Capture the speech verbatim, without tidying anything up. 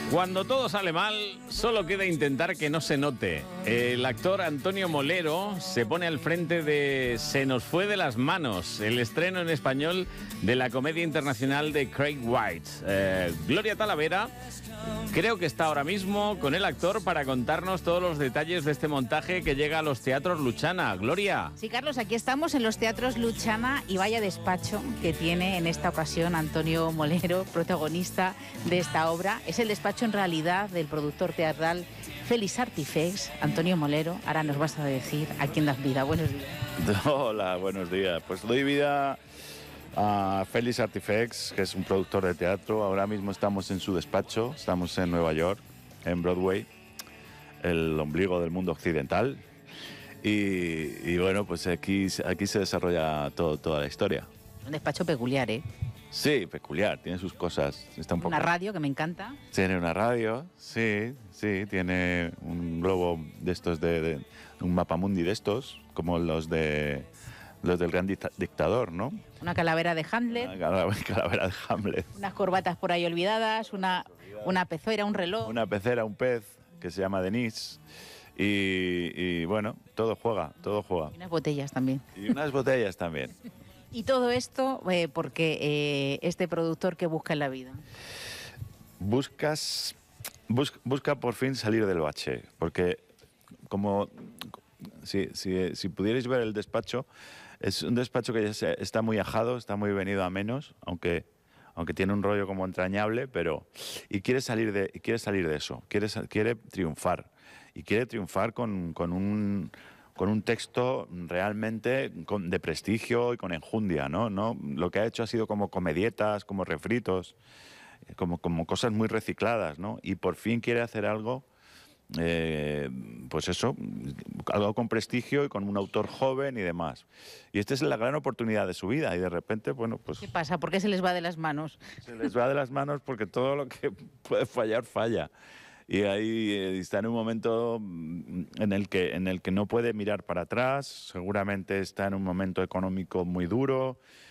Cuando todo sale mal, solo queda intentar que no se note. El actor Antonio Molero se pone al frente de Se nos fue de las manos, el estreno en español de la comedia internacional de Craig White. Eh, Gloria Talavera creo que está ahora mismo con el actor para contarnos todos los detalles de este montaje que llega a los teatros Luchana. Gloria. Sí, Carlos, aquí estamos en los teatros Luchana y vaya despacho que tiene en esta ocasión Antonio Molero, protagonista de esta obra. Es el despacho en realidad del productor teatral Félix Artifex. Antonio Molero, ahora nos vas a decir a quién das vida. Buenos días. Hola, buenos días. Pues doy vida a Félix Artifex, que es un productor de teatro. Ahora mismo estamos en su despacho, estamos en Nueva York, en Broadway, el ombligo del mundo occidental. Y, y bueno, pues aquí, aquí se desarrolla todo, toda la historia. Un despacho peculiar, ¿eh? Sí, peculiar, tiene sus cosas. Está un poco... Una radio que me encanta. Tiene una radio, sí, sí, tiene un globo de estos, de, de un mapamundi de estos, como los de los del gran dictador, ¿no? Una calavera de Hamlet. Una calavera de Hamlet. Unas corbatas por ahí olvidadas, una, una pecera, un reloj. Una pecera, un pez, que se llama Denise. Y, y bueno, todo juega, todo juega. Y unas botellas también. Y unas botellas también. Y todo esto eh, porque eh, este productor que busca en la vida. Buscas, bus, busca por fin salir del bache, porque como si, si, si pudierais ver el despacho, es un despacho que ya se, está muy ajado, está muy venido a menos, aunque, aunque tiene un rollo como entrañable, pero y quiere salir de, y quiere salir de eso, quiere, quiere triunfar, y quiere triunfar con, con un... con un texto realmente con, de prestigio y con enjundia, ¿no? ¿no? Lo que ha hecho ha sido como comedietas, como refritos, como, como cosas muy recicladas, ¿no? Y por fin quiere hacer algo, eh, pues eso, algo con prestigio y con un autor joven y demás. Y esta es la gran oportunidad de su vida y de repente, bueno, pues... ¿Qué pasa? ¿Por qué se les va de las manos? Se les va de las manos porque todo lo que puede fallar, falla. Y ahí eh, está en un momento en el, que, en el que no puede mirar para atrás, seguramente está en un momento económico muy duro